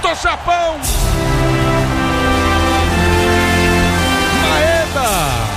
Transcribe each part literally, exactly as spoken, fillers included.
do Japão. Maeda.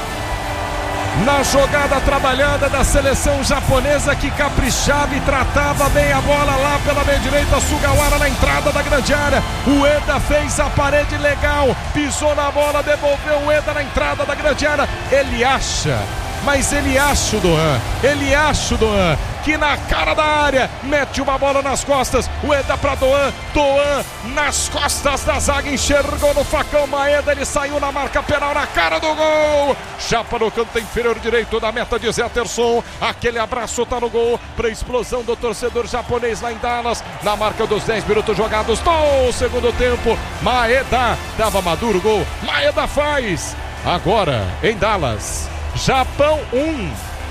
Na jogada trabalhada da seleção japonesa, que caprichava e tratava bem a bola lá pela meia direita. Sugawara na entrada da grande área. O Ueda fez a parede legal, pisou na bola, devolveu o Ueda na entrada da grande área. Ele acha, mas ele acha o Doan, ele acha o Doan, que na cara da área mete uma bola nas costas. Ueda para Doan, Doan nas costas da zaga, enxergou no facão Maeda, ele saiu na marca penal na cara do gol. Chapa no canto inferior direito da meta de Zetterson. Aquele abraço tá no gol para explosão do torcedor japonês lá em Dallas. Na marca dos dez minutos jogados do segundo tempo, Maeda dava maduro o gol. Maeda faz. Agora em Dallas, Japão um,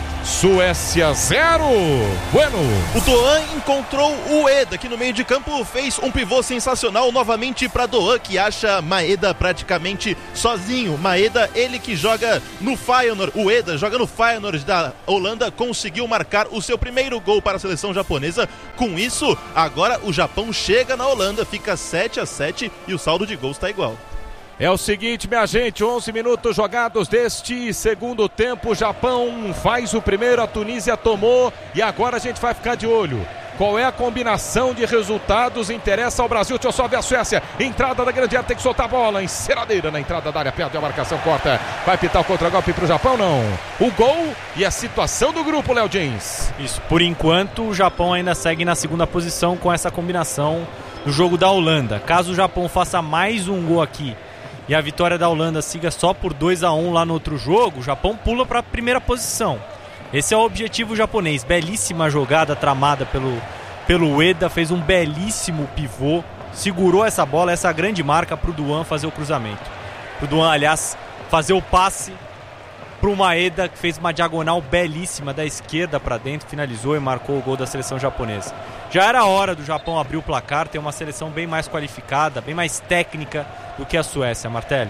Suécia zero. Bueno. O Doan encontrou o Ueda, que no meio de campo fez um pivô sensacional novamente para Doan, que acha Maeda praticamente sozinho. Maeda, ele que joga no Feyenoord, o Ueda joga no Feyenoord da Holanda, conseguiu marcar o seu primeiro gol para a seleção japonesa. Com isso, agora o Japão chega na Holanda, fica sete a sete e o saldo de gols está igual. É o seguinte, minha gente, onze minutos jogados deste segundo tempo. O Japão faz o primeiro, a Tunísia tomou e agora a gente vai ficar de olho. Qual é a combinação de resultados? Interessa ao Brasil. Deixa eu só ver a Suécia. Entrada da grande área, tem que soltar a bola. Enceradeira na entrada da área, perde a marcação, corta. Vai pitar o contra-golpe pro Japão, não. O gol e a situação do grupo, Léo James. Isso, por enquanto o Japão ainda segue na segunda posição com essa combinação do jogo da Holanda. Caso o Japão faça mais um gol aqui e a vitória da Holanda siga só por dois a um lá no outro jogo, o Japão pula para a primeira posição. Esse é o objetivo japonês. Belíssima jogada tramada pelo, pelo Ueda, fez um belíssimo pivô, segurou essa bola, essa grande marca para o Doan fazer o cruzamento. Para o Doan, aliás, fazer o passe para o Maeda, que fez uma diagonal belíssima da esquerda para dentro, finalizou e marcou o gol da seleção japonesa. Já era hora do Japão abrir o placar, ter uma seleção bem mais qualificada, bem mais técnica do que a Suécia, Martelli.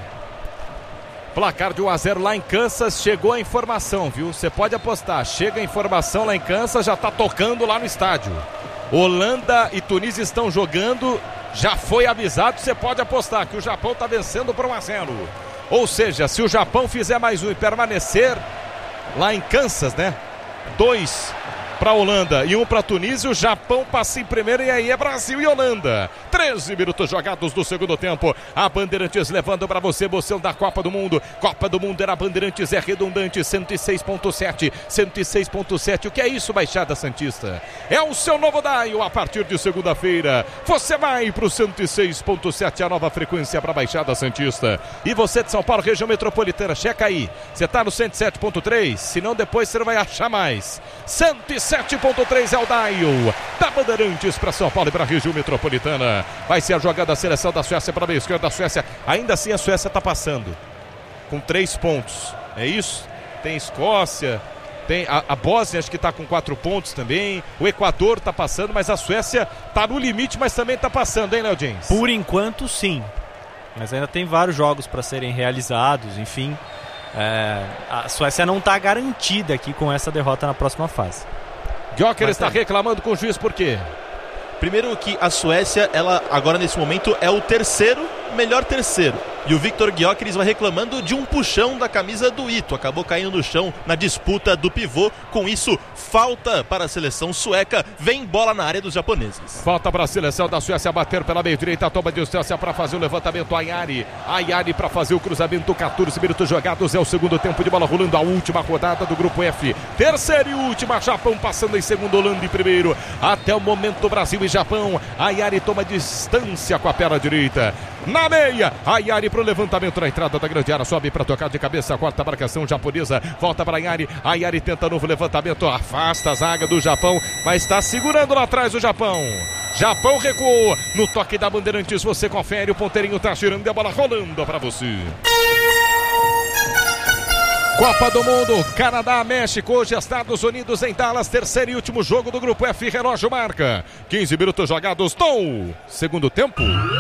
Placar de um a zero lá em Kansas, chegou a informação, viu? Você pode apostar, chega a informação lá em Kansas, já tá tocando lá no estádio. Holanda e Tunísia estão jogando, já foi avisado, você pode apostar que o Japão tá vencendo por um a zero. Ou seja, se o Japão fizer mais um e permanecer lá em Kansas, né? Dois para a Holanda e um para a Tunísia, o Japão passa em primeiro e aí é Brasil e Holanda. treze minutos jogados do segundo tempo. A Bandeirantes levando para você, emoção da Copa do Mundo. Copa do Mundo era Bandeirantes, é redundante, cento e seis ponto sete, cento e seis ponto sete. O que é isso, Baixada Santista? É o seu novo dial a partir de segunda-feira. Você vai para o cento e seis ponto sete, a nova frequência para Baixada Santista. E você de São Paulo, região metropolitana, checa aí. Você está no cento e sete ponto três, senão depois você não vai achar mais. cento e sete ponto três é o dial da Bandeirantes para São Paulo e para a região metropolitana. Vai ser a jogada da seleção da Suécia para a esquerda da Suécia. Ainda assim a Suécia está passando com três pontos. É isso? Tem Escócia, tem a, a Bósnia, acho que está com quatro pontos também. O Equador está passando, mas a Suécia está no limite, mas também está passando, hein, Léo James? Por enquanto, sim. Mas ainda tem vários jogos para serem realizados, enfim. É, a Suécia não está garantida aqui com essa derrota na próxima fase. Gyökeres está reclamando com o juiz, por quê? Primeiro que a Suécia, ela agora nesse momento é o terceiro melhor terceiro. E o Viktor Gyökeres vai reclamando de um puxão da camisa do Ito. Acabou caindo no chão na disputa do pivô. Com isso, falta para a seleção sueca. Vem bola na área dos japoneses. Falta para a seleção da Suécia bater pela meia direita. Toma de distância para fazer o levantamento. Ayari. Ayari para fazer o cruzamento. quatorze minutos jogados. É o segundo tempo de bola rolando. A última rodada do grupo F. Terceira e última. Japão passando em segundo, Holanda em primeiro. Até o momento, Brasil e Japão. Ayari toma distância com a perna direita. Na meia, Ayari pro levantamento na entrada da grande área, sobe para tocar de cabeça, quarta marcação japonesa, volta para Ayari, Ayari tenta novo levantamento, afasta a zaga do Japão, mas está segurando lá atrás o Japão. Japão recuou, no toque da Bandeirantes você confere, o ponteirinho tá girando e a bola rolando para você. Copa do Mundo, Canadá, México, hoje Estados Unidos em Dallas, terceiro e último jogo do grupo F, relógio marca, quinze minutos jogados, no segundo tempo.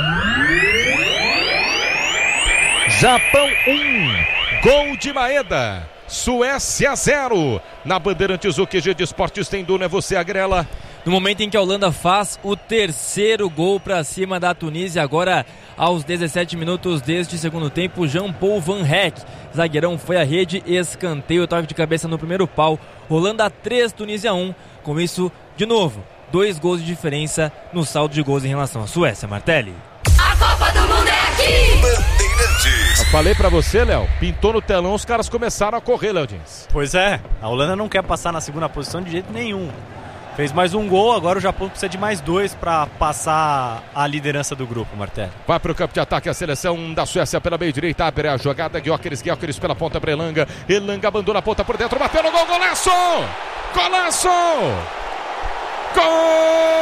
Japão um, gol de Maeda, Suécia zero. Na Bandeirantes, o Q G de Esportes tem Duna, é você, Agrela. no momento em que a Holanda faz o terceiro gol para cima da Tunísia. Agora aos dezessete minutos deste segundo tempo, Jean-Paul Van Hecke, zagueirão, foi à rede, escanteio, toque de cabeça no primeiro pau. Holanda três, Tunísia um. Com isso, de novo, dois gols de diferença no saldo de gols em relação à Suécia. Martelli. A Copa do Mundo é aqui! Bandeirantes. Eu falei pra você, Léo, pintou no telão, os caras começaram a correr, Léo Dins. Pois é, a Holanda não quer passar na segunda posição de jeito nenhum. Fez mais um gol, agora o Japão precisa de mais dois para passar a liderança do grupo, Martelli. Vai para o campo de ataque a seleção da Suécia pela meio direita, abre a jogada, Gyökeres, Gyökeres pela ponta para Elanga, Elanga abandona a ponta por dentro, bateu no gol, golaço! Golaço! Gol!